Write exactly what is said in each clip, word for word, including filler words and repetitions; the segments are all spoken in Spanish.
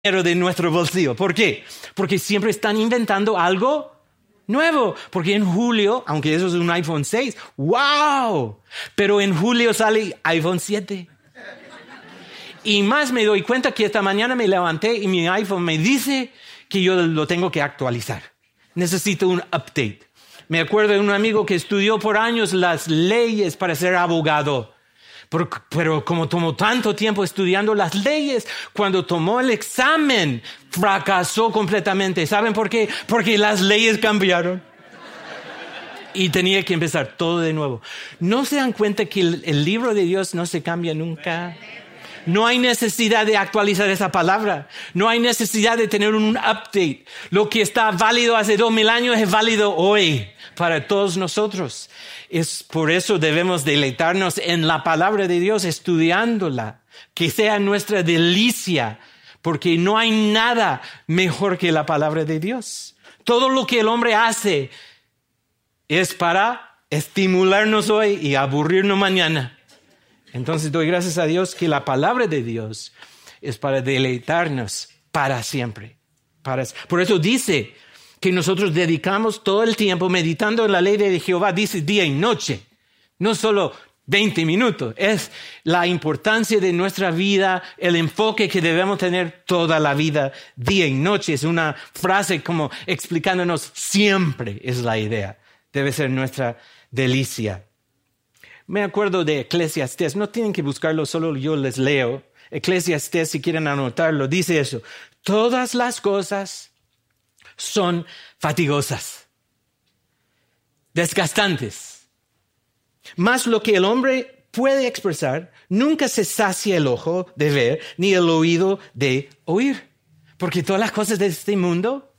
dinero de nuestro bolsillo. ¿Por qué? Porque siempre están inventando algo nuevo. Porque en julio, aunque eso es un iPhone seis, ¡wow! Pero en julio sale iPhone siete. Y más me doy cuenta que esta mañana me levanté y mi iPhone me dice que yo lo tengo que actualizar. Necesito un update. Me acuerdo de un amigo que estudió por años las leyes para ser abogado. Pero, pero como tomó tanto tiempo estudiando las leyes, cuando tomó el examen, fracasó completamente. ¿Saben por qué? Porque las leyes cambiaron. Y tenía que empezar todo de nuevo. ¿No se dan cuenta que el, el libro de Dios no se cambia nunca? No hay necesidad de actualizar esa palabra. No hay necesidad de tener un update. Lo que está válido hace dos mil años es válido hoy para todos nosotros. Es por eso debemos deleitarnos en la palabra de Dios, estudiándola, que sea nuestra delicia, porque no hay nada mejor que la palabra de Dios. Todo lo que el hombre hace es para estimularnos hoy y aburrirnos mañana. Entonces doy gracias a Dios que la palabra de Dios es para deleitarnos para siempre. Para, por eso dice que nosotros dedicamos todo el tiempo meditando en la ley de Jehová, dice día y noche, no solo veinte minutos. Es la importancia de nuestra vida, el enfoque que debemos tener toda la vida, día y noche. Es una frase como explicándonos siempre es la idea. Debe ser nuestra delicia. Me acuerdo de Eclesiastés, no tienen que buscarlo, solo yo les leo. Eclesiastés, si quieren anotarlo, dice eso. Todas las cosas son fatigosas, desgastantes. Mas lo que el hombre puede expresar, nunca se sacia el ojo de ver, ni el oído de oír. Porque todas las cosas de este mundo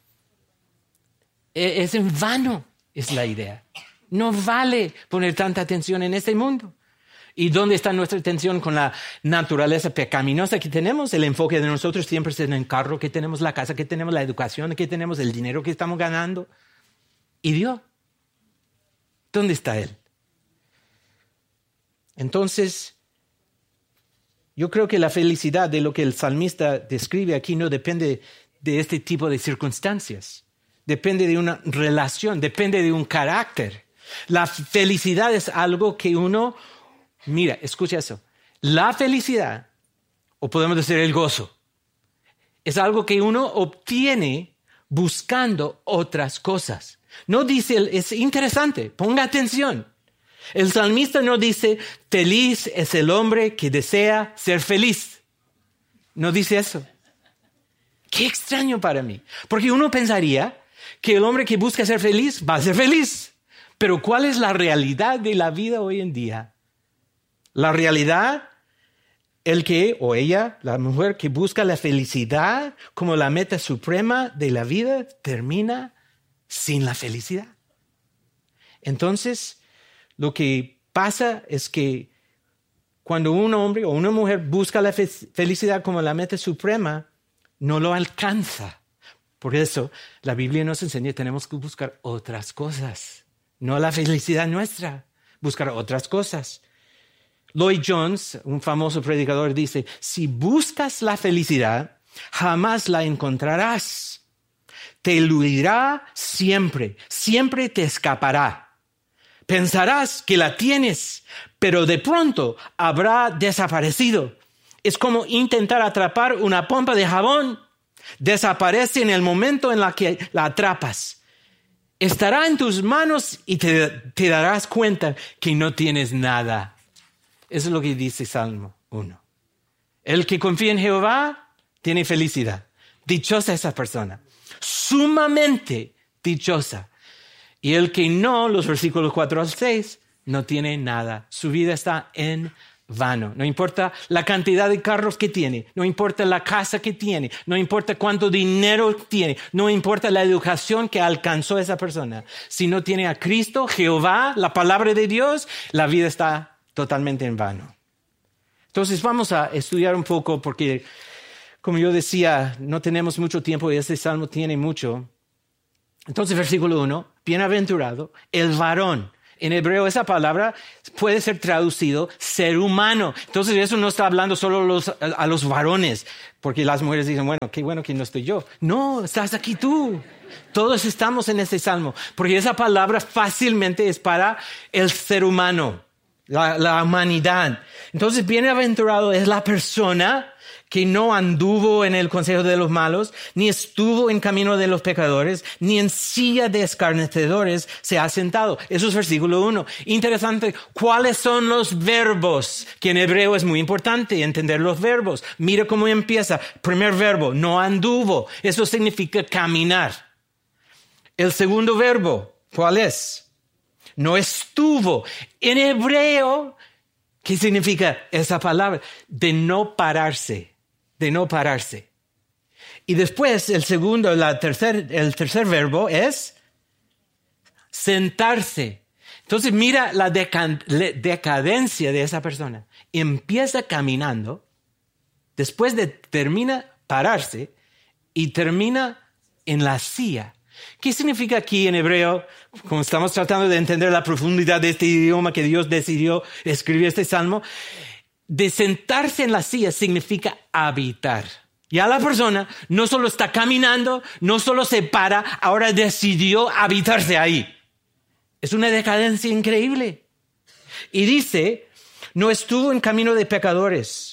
es en vano, es la idea. No vale poner tanta atención en este mundo. ¿Y dónde está nuestra atención con la naturaleza pecaminosa que tenemos? El enfoque de nosotros siempre es en el carro que tenemos, la casa que tenemos, la educación que tenemos, el dinero que estamos ganando. ¿Y Dios? ¿Dónde está Él? Entonces, yo creo que la felicidad de lo que el salmista describe aquí no depende de este tipo de circunstancias. Depende de una relación, depende de un carácter. La felicidad es algo que uno, mira, escucha eso. La felicidad, o podemos decir el gozo, es algo que uno obtiene buscando otras cosas. No dice, es interesante, ponga atención. El salmista no dice, feliz es el hombre que desea ser feliz. No dice eso. Qué extraño para mí, porque uno pensaría que el hombre que busca ser feliz va a ser feliz. Pero ¿cuál es la realidad de la vida hoy en día? La realidad, el que o ella, la mujer que busca la felicidad como la meta suprema de la vida, termina sin la felicidad. Entonces, lo que pasa es que cuando un hombre o una mujer busca la fe- felicidad como la meta suprema, no lo alcanza. Por eso, la Biblia nos enseña que tenemos que buscar otras cosas. No la felicidad nuestra, buscar otras cosas. Lloyd Jones, un famoso predicador, dice, si buscas la felicidad, jamás la encontrarás. Te eludirá siempre, siempre te escapará. Pensarás que la tienes, pero de pronto habrá desaparecido. Es como intentar atrapar una pompa de jabón. Desaparece en el momento en el que la atrapas. Estará en tus manos y te, te darás cuenta que no tienes nada. Eso es lo que dice Salmo uno. El que confía en Jehová tiene felicidad. Dichosa esa persona. Sumamente dichosa. Y el que no, los versículos cuatro al seis, no tiene nada. Su vida está en vano. No importa la cantidad de carros que tiene, no importa la casa que tiene, no importa cuánto dinero tiene, no importa la educación que alcanzó esa persona. Si no tiene a Cristo, Jehová, la palabra de Dios, la vida está totalmente en vano. Entonces vamos a estudiar un poco porque, como yo decía, no tenemos mucho tiempo y este salmo tiene mucho. Entonces versículo uno, bienaventurado el varón. en hebreo esa palabra puede ser traducido ser humano. Entonces eso no está hablando solo los, a, a los varones, porque las mujeres dicen, bueno, qué bueno que no estoy yo. No, estás aquí tú. Todos estamos en este salmo, porque esa palabra fácilmente es para el ser humano, la, la humanidad. Entonces, bienaventurado es la persona que no anduvo en el consejo de los malos, ni estuvo en camino de los pecadores, ni en silla de escarnecedores se ha sentado. Eso es versículo uno. Interesante, ¿cuáles son los verbos? Que en hebreo es muy importante entender los verbos. Mira cómo empieza. Primer verbo, no anduvo. Eso significa caminar. El segundo verbo, ¿cuál es? No estuvo. En hebreo, ¿qué significa esa palabra? De no pararse, de no pararse. Y después, el segundo, la tercer, el tercer verbo es sentarse. Entonces, mira la deca- decadencia de esa persona. Empieza caminando, después de termina pararse y termina en la silla. ¿Qué significa aquí en hebreo? Como estamos tratando de entender la profundidad de este idioma que Dios decidió escribir este salmo, de sentarse en la silla significa habitar. Ya la persona no solo está caminando, no solo se para, ahora decidió habitarse ahí. Es una decadencia increíble. Y dice, no estuvo en camino de pecadores.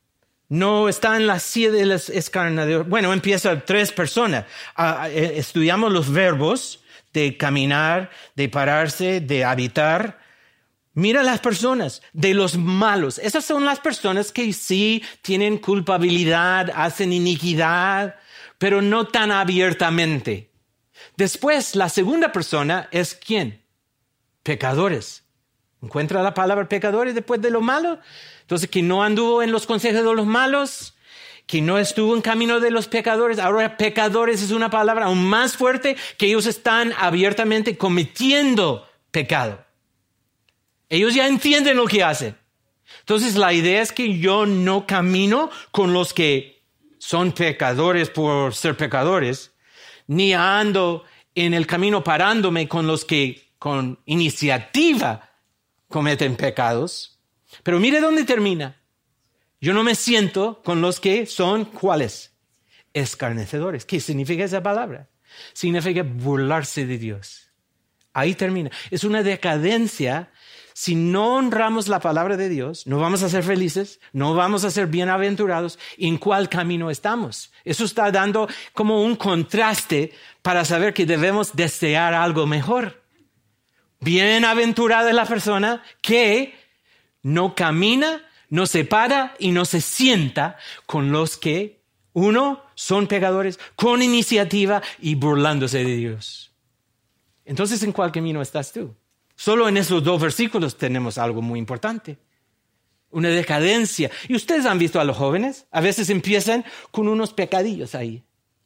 No está en la silla de los escarnecedores. Bueno, empieza tres personas. Uh, estudiamos los verbos de caminar, de pararse, de habitar. Mira las personas de los malos. Esas son las personas que sí tienen culpabilidad, hacen iniquidad, pero no tan abiertamente. Después, la segunda persona es ¿quién? Pecadores. ¿Encuentra la palabra pecadores después de lo malo? Entonces, que no anduvo en los consejos de los malos, que no estuvo en camino de los pecadores. Ahora, pecadores es una palabra aún más fuerte, que ellos están abiertamente cometiendo pecado. Ellos ya entienden lo que hacen. Entonces, la idea es que yo no camino con los que son pecadores por ser pecadores, ni ando en el camino parándome con los que con iniciativa cometen pecados. Pero mire dónde termina. Yo no me siento con los que son, ¿cuáles? Escarnecedores. ¿Qué significa esa palabra? Significa burlarse de Dios. Ahí termina. Es una decadencia. Si no honramos la palabra de Dios, no vamos a ser felices, no vamos a ser bienaventurados. ¿En cuál camino estamos? Eso está dando como un contraste para saber que debemos desear algo mejor. Bienaventurada es la persona que no camina, no se para y no se sienta con los que, uno, son pecadores, con iniciativa y burlándose de Dios. Entonces, ¿en cuál camino estás tú? Solo en esos dos versículos tenemos algo muy importante. Una decadencia. Y ustedes han visto a los jóvenes, a veces empiezan con unos pecadillos ahí,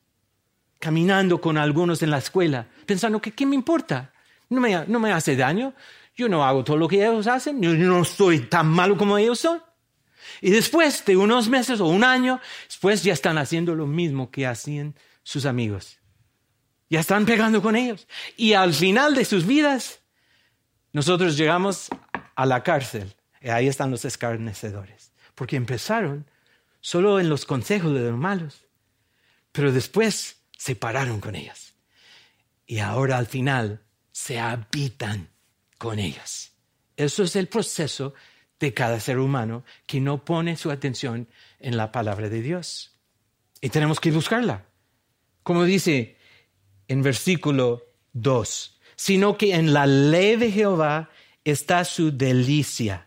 caminando con algunos en la escuela, pensando que ¿qué me importa? No me, no me hace daño. Yo no hago todo lo que ellos hacen. Yo no soy tan malo como ellos son. Y después de unos meses o un año, después ya están haciendo lo mismo que hacían sus amigos. Ya están pegando con ellos. Y al final de sus vidas, nosotros llegamos a la cárcel. Y ahí están los escarnecedores. Porque empezaron solo en los consejos de los malos. Pero después se pararon con ellos. Y ahora al final se habitan con ellos. Eso es el proceso de cada ser humano que no pone su atención en la palabra de Dios. Y tenemos que buscarla. Como dice en versículo dos, sino que en la ley de Jehová está su delicia.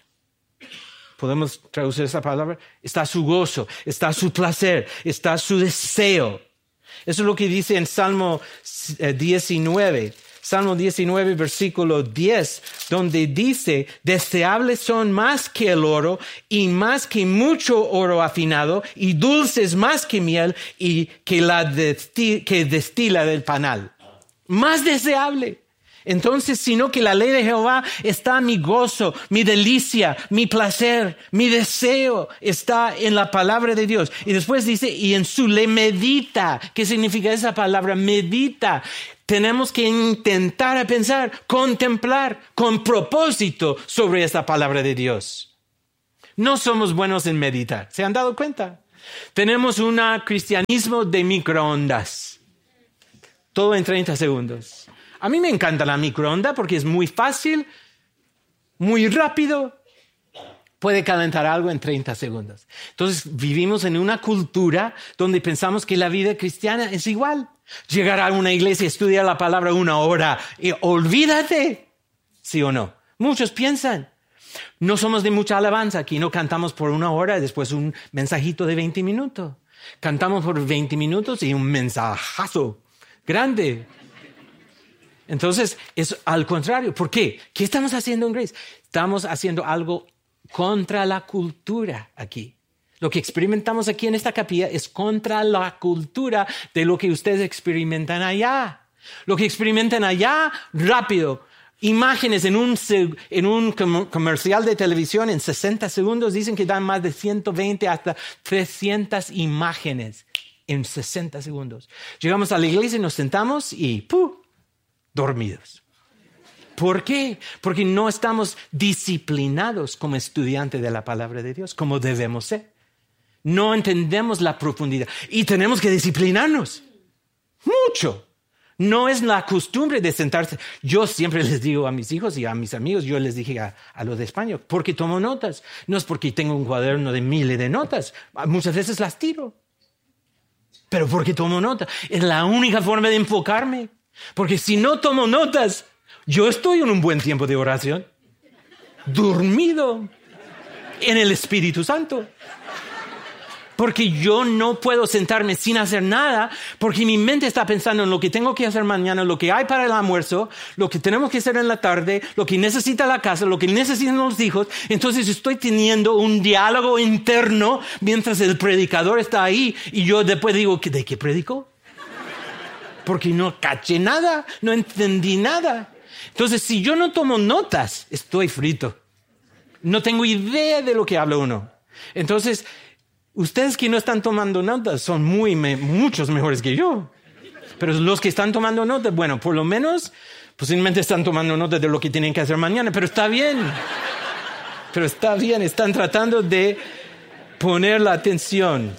¿Podemos traducir esa palabra? Está su gozo, está su placer, está su deseo. Eso es lo que dice en Salmo diecinueve. Salmo diecinueve, versículo diez, donde dice, deseables son más que el oro y más que mucho oro afinado y dulces más que miel y que la desti- que destila del panal. Más deseable. Entonces, sino que la ley de Jehová está mi gozo, mi delicia, mi placer, mi deseo está en la palabra de Dios. Y después dice, y en su ley medita. ¿Qué significa esa palabra? Medita. Tenemos que intentar pensar, contemplar con propósito sobre esta palabra de Dios. No somos buenos en meditar. ¿Se han dado cuenta? Tenemos un cristianismo de microondas. Todo en treinta segundos. A mí me encanta la microonda porque es muy fácil, muy rápido. Puede calentar algo en treinta segundos. Entonces vivimos en una cultura donde pensamos que la vida cristiana es igual. Llegar a una iglesia, estudiar la palabra una hora y olvídate. ¿Sí o no? Muchos piensan. No somos de mucha alabanza. Aquí no cantamos por una hora, después un mensajito de veinte minutos. Cantamos por veinte minutos y un mensajazo grande. Entonces, es al contrario. ¿Por qué? ¿Qué estamos haciendo en Grace? Estamos haciendo algo contra la cultura aquí. Lo que experimentamos aquí en esta capilla es contra la cultura de lo que ustedes experimentan allá. Lo que experimentan allá, rápido. Imágenes en un, en un comercial de televisión en sesenta segundos dicen que dan más de ciento veinte hasta trescientas imágenes en sesenta segundos. Llegamos a la iglesia y nos sentamos y ¡puh! Dormidos. ¿Por qué? Porque no estamos disciplinados como estudiantes de la palabra de Dios, como debemos ser. No entendemos la profundidad y tenemos que disciplinarnos mucho. No es la costumbre de sentarse. Yo siempre les digo a mis hijos y a mis amigos, yo les dije a, a los de España, porque tomo notas. No es porque tengo un cuaderno de miles de notas. Muchas veces las tiro. Pero porque tomo notas. Es la única forma de enfocarme. Porque si no tomo notas, yo estoy en un buen tiempo de oración. Dormido en el Espíritu Santo. Porque yo no puedo sentarme sin hacer nada, porque mi mente está pensando en lo que tengo que hacer mañana, lo que hay para el almuerzo, lo que tenemos que hacer en la tarde, lo que necesita la casa, lo que necesitan los hijos. Entonces estoy teniendo un diálogo interno mientras el predicador está ahí y yo después digo, ¿de qué predicó? Porque no caché nada, no entendí nada. Entonces, si yo no tomo notas, estoy frito. No tengo idea de lo que habla uno. Entonces, ustedes que no están tomando notas son muy, me, muchos mejores que yo. Pero los que están tomando notas, bueno, por lo menos, posiblemente están tomando notas de lo que tienen que hacer mañana, pero está bien. Pero está bien, están tratando de poner la atención.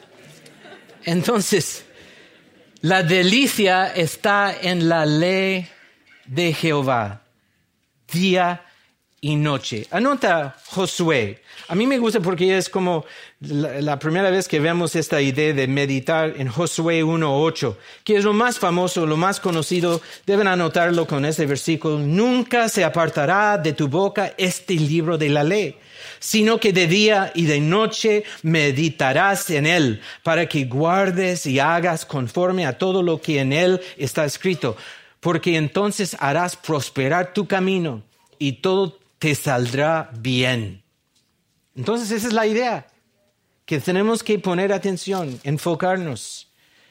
Entonces, la delicia está en la ley de Jehová, día y noche. Anota Josué. A mí me gusta porque es como la, la primera vez que vemos esta idea de meditar en Josué uno ocho, que es lo más famoso, lo más conocido. Deben anotarlo con este versículo. Nunca se apartará de tu boca este libro de la ley, sino que de día y de noche meditarás en él, para que guardes y hagas conforme a todo lo que en él está escrito, porque entonces harás prosperar tu camino y todo te saldrá bien. Entonces esa es la idea, que tenemos que poner atención, enfocarnos,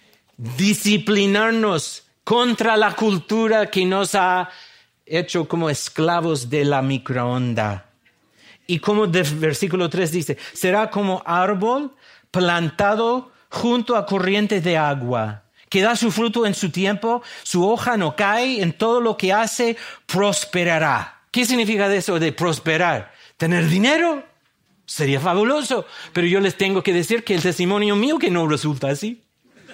disciplinarnos contra la cultura que nos ha hecho como esclavos de la microonda. Y como el versículo tres dice, será como árbol plantado junto a corrientes de agua, que da su fruto en su tiempo, su hoja no cae, en todo lo que hace prosperará. ¿Qué significa eso de prosperar? ¿Tener dinero? Sería fabuloso, pero yo les tengo que decir que el testimonio mío que no resulta así.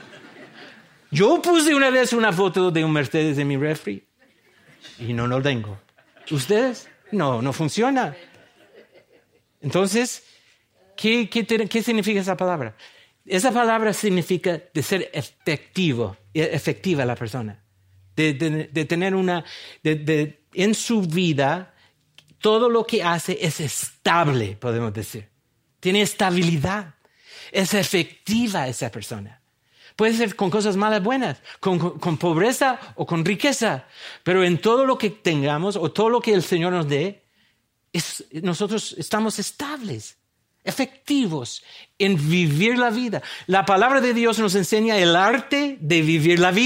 Yo puse una vez una foto de un Mercedes en mi refri y no lo tengo. ¿Ustedes? No, no funciona. Entonces, ¿qué, qué, ¿qué significa esa palabra? Esa palabra significa de ser efectivo, efectiva la persona, de, de, de tener una, de, de, en su vida, todo lo que hace es estable, podemos decir. Tiene estabilidad, es efectiva esa persona. Puede ser con cosas malas, buenas, con, con, con pobreza o con riqueza, pero en todo lo que tengamos o todo lo que el Señor nos dé, es, nosotros estamos estables, efectivos en vivir la vida. La palabra de Dios nos enseña el arte de vivir la vida.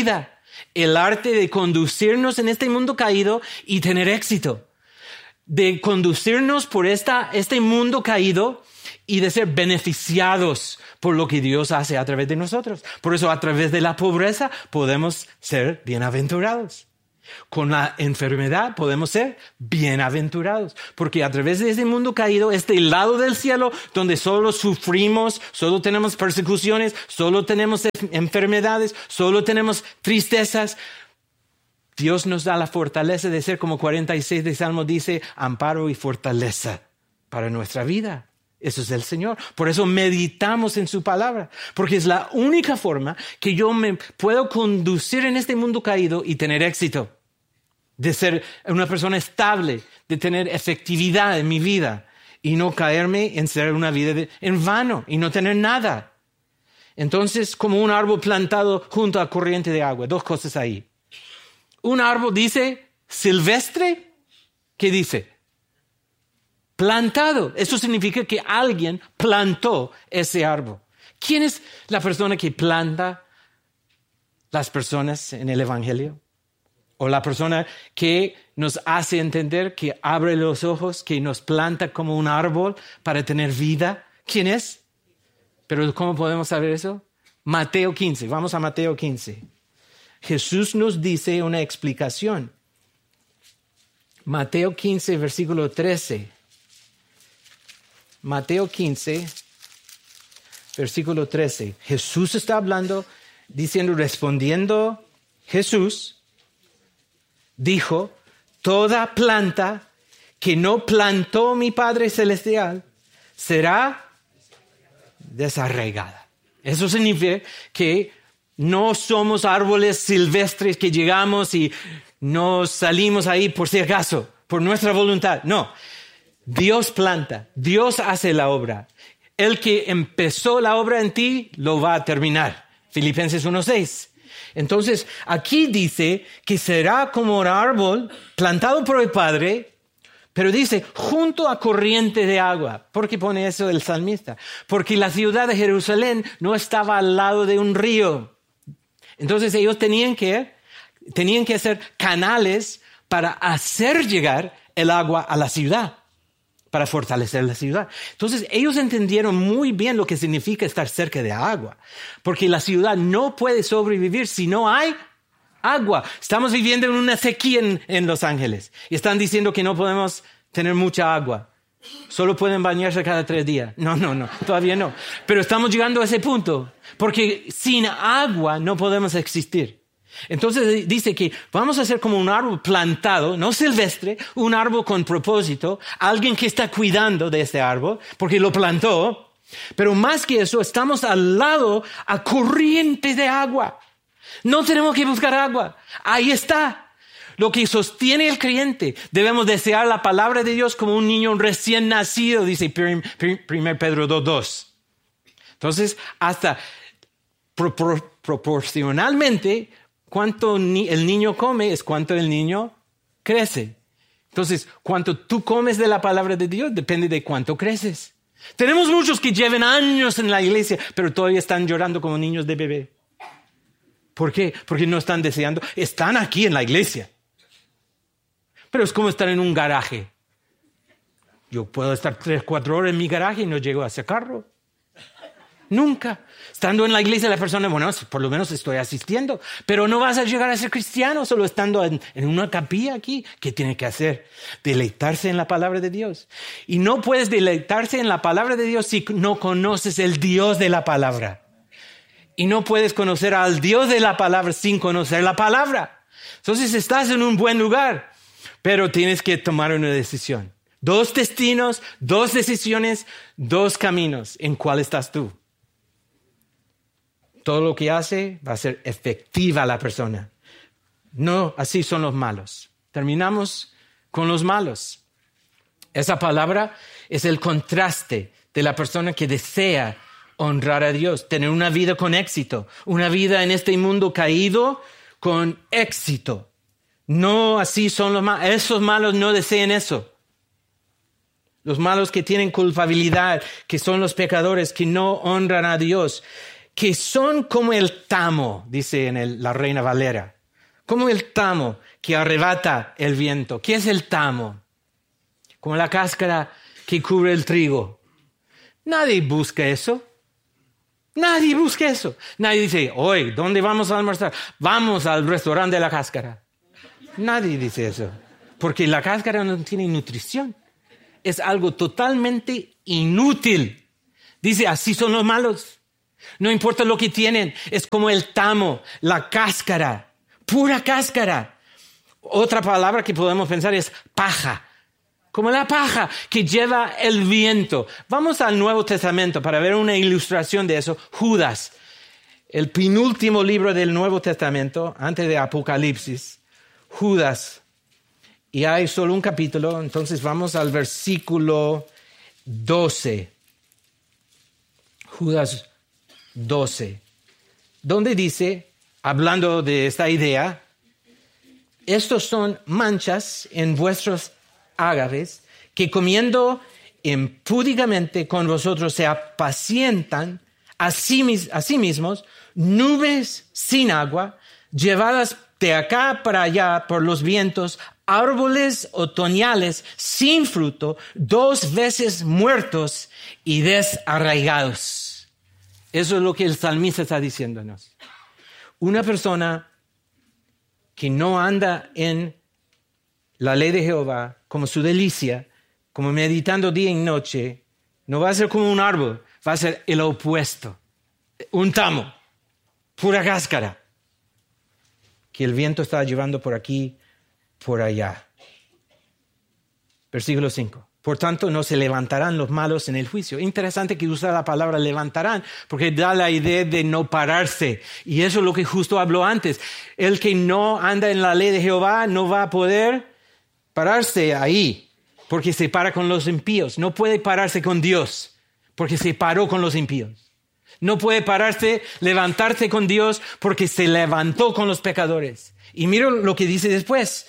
el arte de conducirnos en este mundo caído y tener éxito. De conducirnos por esta, este mundo caído y de ser beneficiados por lo que Dios hace a través de nosotros. Por eso a través de la pobreza podemos ser bienaventurados. Con la enfermedad podemos ser bienaventurados, porque a través de ese mundo caído, este lado del cielo donde solo sufrimos, solo tenemos persecuciones, solo tenemos enfermedades, solo tenemos tristezas, Dios nos da la fortaleza de ser, como cuarenta y seis de Salmo dice, amparo y fortaleza para nuestra vida. Eso es el Señor. Por eso meditamos en su palabra, porque es la única forma que yo me puedo conducir en este mundo caído y tener éxito, de ser una persona estable, de tener efectividad en mi vida y no caerme en ser una vida de, en vano y no tener nada. Entonces, como un árbol plantado junto a corriente de agua, dos cosas ahí. Un árbol dice silvestre, ¿qué dice? Plantado. Eso significa que alguien plantó ese árbol. ¿Quién es la persona que planta las personas en el Evangelio? O la persona que nos hace entender, que abre los ojos, que nos planta como un árbol para tener vida. ¿Quién es? Pero ¿cómo podemos saber eso? Mateo quince. Vamos a Mateo quince. Jesús nos dice una explicación. Mateo quince, versículo trece. Mateo quince, versículo trece. Jesús está hablando, diciendo, respondiendo Jesús, dijo, toda planta que no plantó mi Padre Celestial será desarraigada. Eso significa que no somos árboles silvestres que llegamos y no salimos ahí por si acaso, por nuestra voluntad. No. Dios planta, Dios hace la obra. El que empezó la obra en ti, lo va a terminar. Filipenses uno seis. Entonces, aquí dice que será como un árbol plantado por el Padre, pero dice, junto a corriente de agua. ¿Por qué pone eso el salmista? Porque la ciudad de Jerusalén no estaba al lado de un río. Entonces, ellos tenían que, tenían que hacer canales para hacer llegar el agua a la ciudad, para fortalecer la ciudad. Entonces, ellos entendieron muy bien lo que significa estar cerca de agua, porque la ciudad no puede sobrevivir si no hay agua. Estamos viviendo en una sequía en, en Los Ángeles y están diciendo que no podemos tener mucha agua. Solo pueden bañarse cada tres días. No, no, no, todavía no. Pero estamos llegando a ese punto, porque sin agua no podemos existir. Entonces dice que vamos a ser como un árbol plantado, no silvestre, un árbol con propósito, alguien que está cuidando de este árbol, porque lo plantó. Pero más que eso, estamos al lado a corriente de agua. No tenemos que buscar agua. Ahí está. Lo que sostiene el creyente. Debemos desear la palabra de Dios como un niño recién nacido, dice primero Pedro dos dos. Entonces, hasta propor- proporcionalmente, cuánto ni- el niño come es cuánto el niño crece. Entonces, cuánto tú comes de la palabra de Dios depende de cuánto creces. Tenemos muchos que llevan años en la iglesia, pero todavía están llorando como niños de bebé. ¿Por qué? Porque no están deseando. Están aquí en la iglesia. Pero es como estar en un garaje. Yo puedo estar tres, cuatro horas en mi garaje y no llego a sacarlo. Nunca. Estando en la iglesia la persona, bueno, por lo menos estoy asistiendo. Pero no vas a llegar a ser cristiano solo estando en, en una capilla aquí. ¿Qué tiene que hacer? Deleitarse en la palabra de Dios. Y no puedes deleitarse en la palabra de Dios si no conoces el Dios de la palabra. Y no puedes conocer al Dios de la palabra sin conocer la palabra. Entonces estás en un buen lugar, pero tienes que tomar una decisión. Dos destinos, dos decisiones, dos caminos. ¿En cuál estás tú? Todo lo que hace va a ser efectiva la persona. No, así son los malos. Terminamos con los malos. Esa palabra es el contraste de la persona que desea honrar a Dios, tener una vida con éxito, una vida en este mundo caído con éxito. No, así son los malos. Esos malos no desean eso. Los malos que tienen culpabilidad, que son los pecadores, que no honran a Dios, que son como el tamo, dice en el, la Reina Valera. Como el tamo que arrebata el viento. ¿Qué es el tamo? Como la cáscara que cubre el trigo. Nadie busca eso. Nadie busca eso. Nadie dice, hoy, ¿dónde vamos a almorzar? Vamos al restaurante de la cáscara. Nadie dice eso. Porque la cáscara no tiene nutrición. Es algo totalmente inútil. Dice, así son los malos. No importa lo que tienen. Es como el tamo, la cáscara. Pura cáscara. Otra palabra que podemos pensar es paja. Como la paja que lleva el viento. Vamos al Nuevo Testamento para ver una ilustración de eso. Judas, el penúltimo libro del Nuevo Testamento, antes de Apocalipsis. Judas. Y hay solo un capítulo, entonces vamos al versículo doce. Judas doce. Donde dice, hablando de esta idea, estos son manchas en vuestros ágaves, que comiendo impúdicamente con vosotros se apacientan a sí, a sí mismos, nubes sin agua, llevadas de acá para allá por los vientos, árboles otoñales sin fruto, dos veces muertos y desarraigados. Eso es lo que el salmista está diciéndonos. Una persona que no anda en la ley de Jehová como su delicia, como meditando día y noche, no va a ser como un árbol, va a ser el opuesto. Un tamo, pura cáscara, que el viento está llevando por aquí, por allá. Versículo cinco. Por tanto, no se levantarán los malos en el juicio. Interesante que usa la palabra levantarán, porque da la idea de no pararse. Y eso es lo que justo habló antes. El que no anda en la ley de Jehová no va a poder pararse ahí, porque se para con los impíos. No puede pararse con Dios, porque se paró con los impíos. No puede pararse, levantarse con Dios, porque se levantó con los pecadores. Y mira lo que dice después.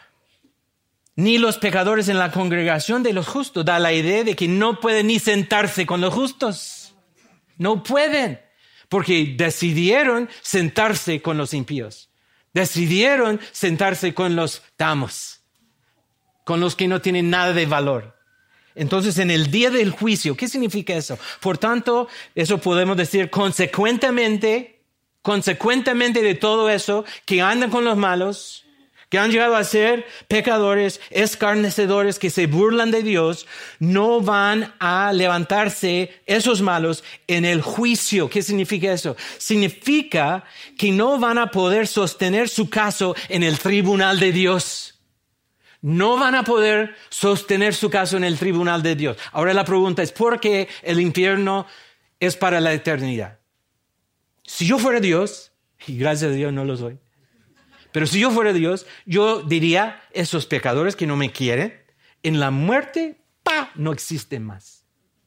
Ni los pecadores en la congregación de los justos. Da la idea de que no pueden ni sentarse con los justos. No pueden, porque decidieron sentarse con los impíos. Decidieron sentarse con los tamos, con los que no tienen nada de valor. Entonces, en el día del juicio, ¿qué significa eso? Por tanto, eso podemos decir consecuentemente, consecuentemente de todo eso, que andan con los malos, que han llegado a ser pecadores, escarnecedores, que se burlan de Dios, no van a levantarse esos malos en el juicio. ¿Qué significa eso? Significa que no van a poder sostener su caso en el tribunal de Dios. No van a poder sostener su caso en el tribunal de Dios. Ahora la pregunta es, ¿por qué el infierno es para la eternidad? Si yo fuera Dios, y gracias a Dios no lo soy, pero si yo fuera Dios, yo diría, esos pecadores que no me quieren, en la muerte, ¡pa!, no existen más.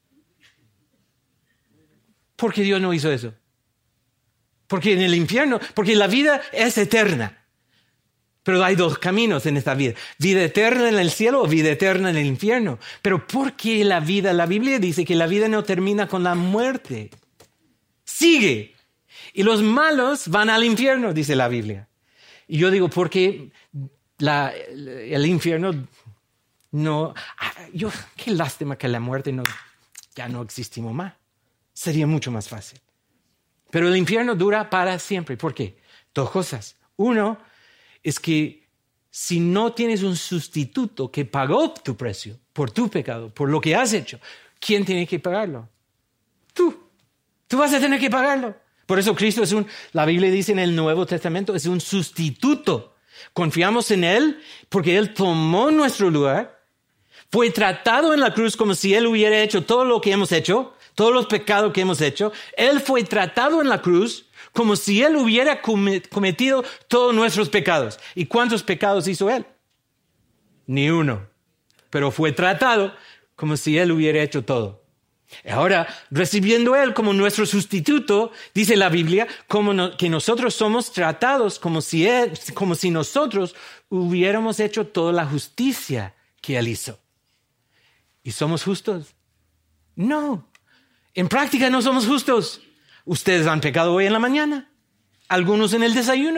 ¿Por qué Dios no hizo eso? Porque en el infierno, porque la vida es eterna. Pero hay dos caminos en esta vida. Vida eterna en el cielo o vida eterna en el infierno. Pero ¿por qué la vida? La Biblia dice que la vida no termina con la muerte. Sigue. Y los malos van al infierno, dice la Biblia. Y yo digo, ¿por qué la, el infierno no... Yo, qué lástima que la muerte no, ya no existimos más. Sería mucho más fácil. Pero el infierno dura para siempre. ¿Por qué? Dos cosas. Uno, es que si no tienes un sustituto que pagó tu precio por tu pecado, por lo que has hecho, ¿quién tiene que pagarlo? Tú. Tú vas a tener que pagarlo. Por eso Cristo es un, la Biblia dice en el Nuevo Testamento, es un sustituto. Confiamos en Él porque Él tomó nuestro lugar, fue tratado en la cruz como si Él hubiera hecho todo lo que hemos hecho, todos los pecados que hemos hecho. Él fue tratado en la cruz como si Él hubiera cometido todos nuestros pecados. ¿Y cuántos pecados hizo Él? Ni uno. Pero fue tratado como si Él hubiera hecho todo. Ahora, recibiendo Él como nuestro sustituto, dice la Biblia, como no, que nosotros somos tratados como si, él, como si nosotros hubiéramos hecho toda la justicia que Él hizo. ¿Y somos justos? No. En práctica no somos justos. Ustedes han pecado hoy en la mañana, algunos en el desayuno,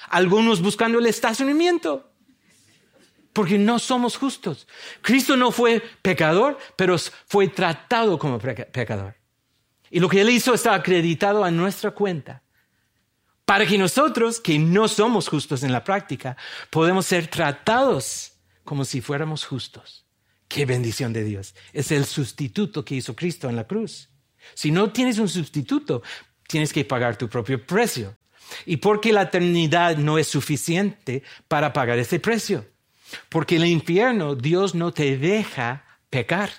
algunos buscando el estacionamiento. Porque no somos justos. Cristo no fue pecador, pero fue tratado como pecador. Y lo que Él hizo está acreditado a nuestra cuenta. Para que nosotros, que no somos justos en la práctica, podemos ser tratados como si fuéramos justos. ¡Qué bendición de Dios! Es el sustituto que hizo Cristo en la cruz. Si no tienes un sustituto, tienes que pagar tu propio precio. Y porque la eternidad no es suficiente para pagar ese precio. Porque en el infierno Dios no te deja pecar.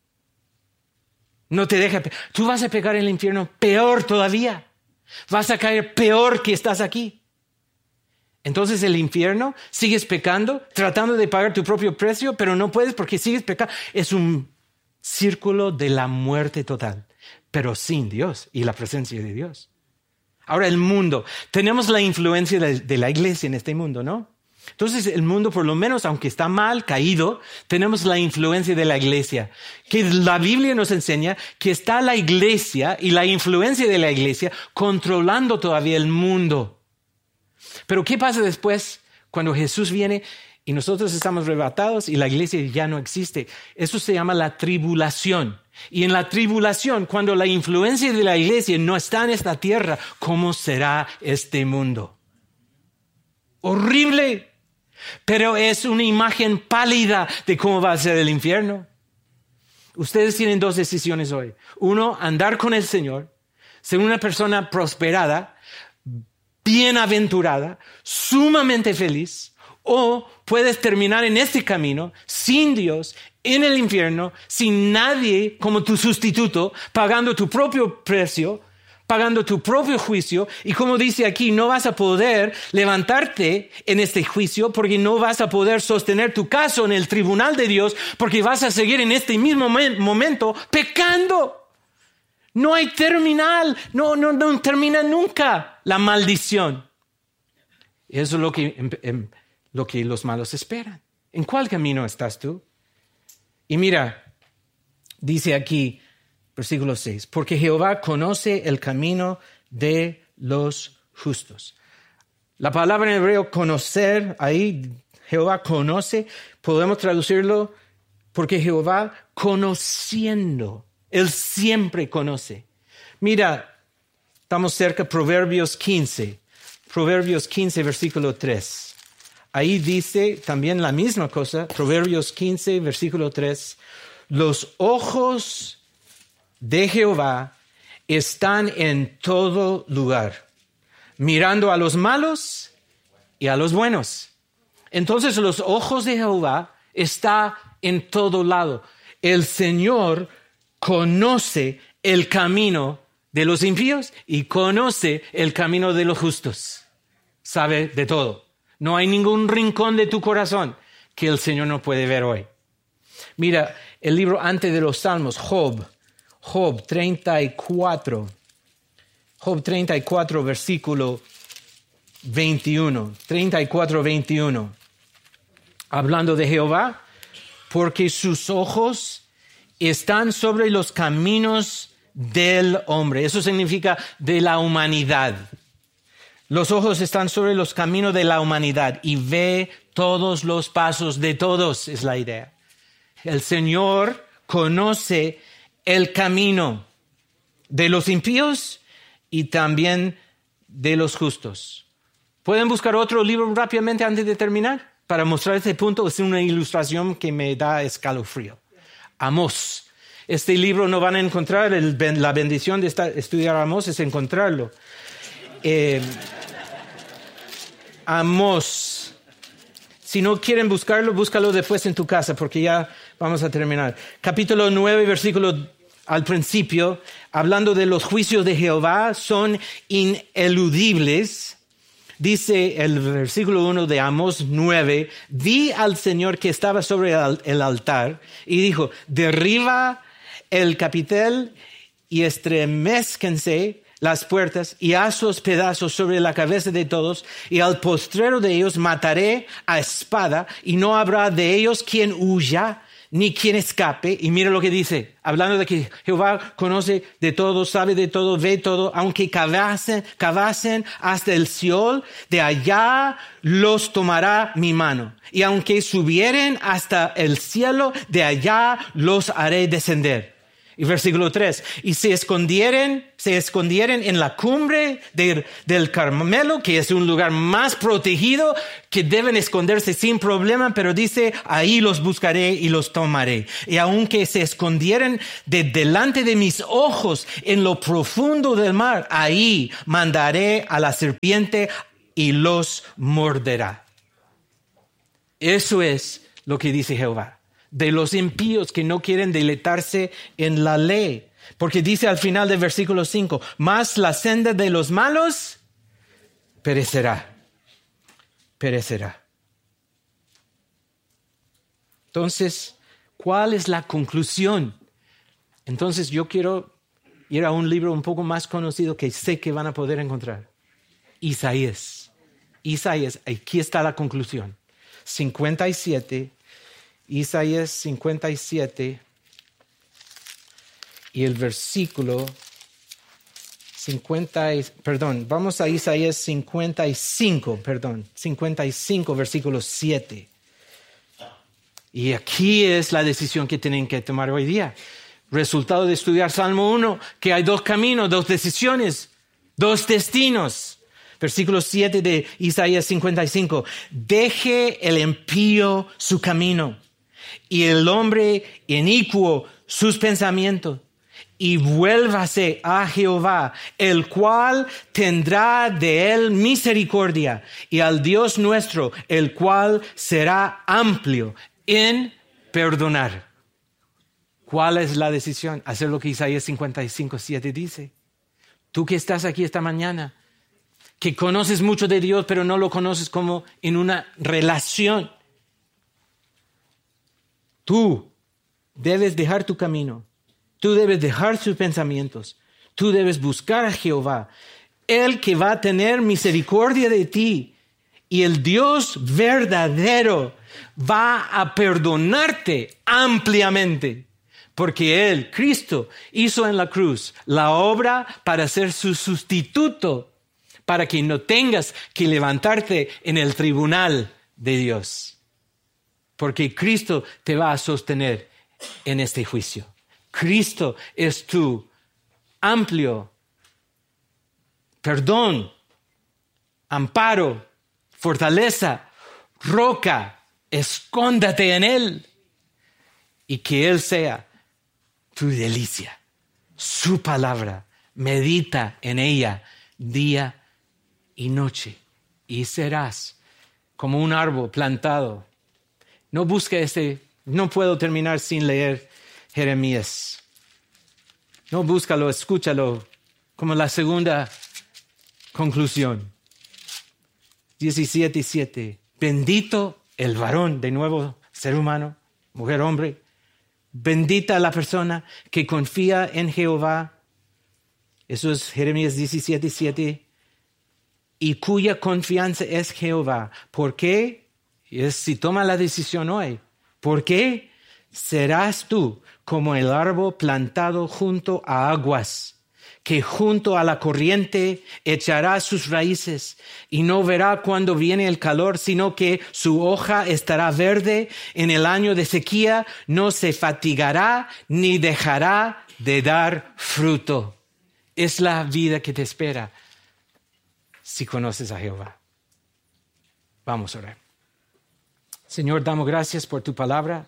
No te deja pecar. Tú vas a pecar en el infierno peor todavía. Vas a caer peor que estás aquí. Entonces el infierno, sigues pecando, tratando de pagar tu propio precio, pero no puedes porque sigues pecando. Es un círculo de la muerte total, pero sin Dios y la presencia de Dios. Ahora el mundo. Tenemos la influencia de, de la iglesia en este mundo, ¿no? Entonces el mundo, por lo menos, aunque está mal, caído, tenemos la influencia de la iglesia. Que la Biblia nos enseña que está la iglesia y la influencia de la iglesia controlando todavía el mundo. Pero ¿qué pasa después cuando Jesús viene y nosotros estamos arrebatados y la iglesia ya no existe? Eso se llama la tribulación. Y en la tribulación, cuando la influencia de la iglesia no está en esta tierra, ¿cómo será este mundo? Horrible. Pero es una imagen pálida de cómo va a ser el infierno. Ustedes tienen dos decisiones hoy. Uno, andar con el Señor, ser una persona prosperada, bienaventurada, sumamente feliz, o puedes terminar en este camino sin Dios, en el infierno, sin nadie como tu sustituto, pagando tu propio precio, pagando tu propio juicio, y como dice aquí, no vas a poder levantarte en este juicio porque no vas a poder sostener tu caso en el tribunal de Dios porque vas a seguir en este mismo momento pecando. No hay terminal, no, no, no termina nunca la maldición. Eso es lo que, en, en, lo que los malos esperan. ¿En cuál camino estás tú? Y mira, dice aquí, versículo seis, porque Jehová conoce el camino de los justos. La palabra en hebreo conocer, ahí Jehová conoce, podemos traducirlo porque Jehová conociendo, Él siempre conoce. Mira, estamos cerca, Proverbios quince, Proverbios quince, versículo tres. Ahí dice también la misma cosa, Proverbios quince, versículo tres, los ojos de Jehová están en todo lugar, mirando a los malos y a los buenos. Entonces los ojos de Jehová están en todo lado. El Señor conoce el camino de los impíos y conoce el camino de los justos. Sabe de todo. No hay ningún rincón de tu corazón que el Señor no puede ver hoy. Mira, el libro antes de los Salmos, Job, Job treinta y cuatro, Job treinta y cuatro, versículo veintiuno, treinta y cuatro, veintiuno. Hablando de Jehová, porque sus ojos están sobre los caminos del hombre. Eso significa de la humanidad. Los ojos están sobre los caminos de la humanidad y ve todos los pasos de todos, es la idea. El Señor conoce el camino de los impíos y también de los justos. ¿Pueden buscar otro libro rápidamente antes de terminar? Para mostrar este punto, es una ilustración que me da escalofrío. Amós. Este libro no van a encontrar, el, la bendición de esta, estudiar Amós es encontrarlo. Eh, Amós. Si no quieren buscarlo, búscalo después en tu casa porque ya vamos a terminar. Capítulo nueve, versículo al principio, hablando de los juicios de Jehová, son ineludibles. Dice el versículo uno de Amós nueve, vi al Señor que estaba sobre el altar y dijo, derriba el capitel y estremezcanse las puertas y haz sus pedazos sobre la cabeza de todos y al postrero de ellos mataré a espada y no habrá de ellos quien huya ni quien escape. Y mira lo que dice, hablando de que Jehová conoce de todo, sabe de todo, ve todo, aunque cavasen, cavasen hasta el Seol, de allá los tomará mi mano. Y aunque subieren hasta el cielo, de allá los haré descender. Y versículo tres, y se escondieren, se escondieren en la cumbre de, del Carmelo, que es un lugar más protegido, que deben esconderse sin problema, pero dice, ahí los buscaré y los tomaré. Y aunque se escondieren de delante de mis ojos en lo profundo del mar, ahí mandaré a la serpiente y los morderá. Eso es lo que dice Jehová. De los impíos que no quieren deleitarse en la ley. Porque dice al final del versículo cinco, mas la senda de los malos perecerá, perecerá. Entonces, ¿cuál es la conclusión? Entonces yo quiero ir a un libro un poco más conocido que sé que van a poder encontrar. Isaías. Isaías, aquí está la conclusión. cincuenta y siete Isaías cincuenta y siete y el versículo cincuenta, perdón, vamos a Isaías cincuenta y cinco, perdón, cincuenta y cinco, versículo siete. Y aquí es la decisión que tienen que tomar hoy día. Resultado de estudiar Salmo uno, que hay dos caminos, dos decisiones, dos destinos. Versículo siete de Isaías cincuenta y cinco, deje el impío su camino y el hombre inicuo sus pensamientos, y vuélvase a Jehová, el cual tendrá de él misericordia, y al Dios nuestro, el cual será amplio en perdonar. ¿Cuál es la decisión? Hacer lo que Isaías cincuenta y cinco, siete dice. Tú que estás aquí esta mañana, que conoces mucho de Dios, pero no lo conoces como en una relación. Tú debes dejar tu camino. Tú debes dejar sus pensamientos. Tú debes buscar a Jehová, el que va a tener misericordia de ti. Y el Dios verdadero va a perdonarte ampliamente. Porque Él, Cristo, hizo en la cruz la obra para ser su sustituto, para que no tengas que levantarte en el tribunal de Dios. Porque Cristo te va a sostener en este juicio. Cristo es tu amplio perdón, amparo, fortaleza, roca. Escóndate en Él y que Él sea tu delicia. Su palabra, medita en ella día y noche y serás como un árbol plantado. No busque este, no puedo terminar sin leer Jeremías. No búscalo, escúchalo como la segunda conclusión. diecisiete y siete. Bendito el varón, de nuevo ser humano, mujer, hombre. Bendita la persona que confía en Jehová. Eso es Jeremías diecisiete y siete. Y cuya confianza es Jehová. ¿Por qué? Es si toma la decisión hoy. ¿Por qué? Serás tú como el árbol plantado junto a aguas, que junto a la corriente echará sus raíces y no verá cuando viene el calor, sino que su hoja estará verde. En el año de sequía no se fatigará ni dejará de dar fruto. Es la vida que te espera si conoces a Jehová. Vamos a orar. Señor, damos gracias por tu palabra.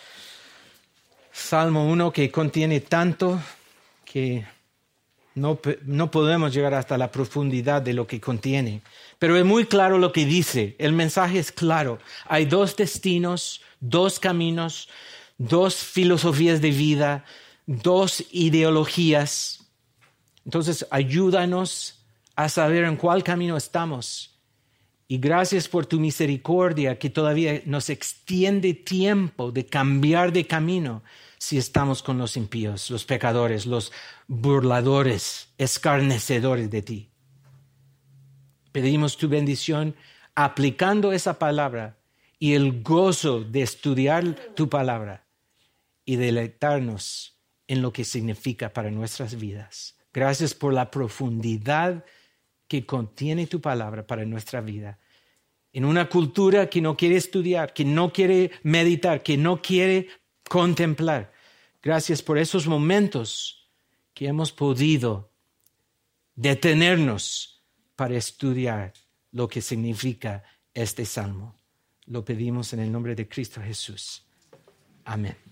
Salmo uno que contiene tanto que no, no podemos llegar hasta la profundidad de lo que contiene. Pero es muy claro lo que dice. El mensaje es claro. Hay dos destinos, dos caminos, dos filosofías de vida, dos ideologías. Entonces, ayúdanos a saber en cuál camino estamos. Y gracias por tu misericordia que todavía nos extiende tiempo de cambiar de camino si estamos con los impíos, los pecadores, los burladores, escarnecedores de ti. Pedimos tu bendición aplicando esa palabra y el gozo de estudiar tu palabra y deleitarnos en lo que significa para nuestras vidas. Gracias por la profundidad que contiene tu palabra para nuestra vida. En una cultura que no quiere estudiar, que no quiere meditar, que no quiere contemplar. Gracias por esos momentos que hemos podido detenernos para estudiar lo que significa este salmo. Lo pedimos en el nombre de Cristo Jesús. Amén.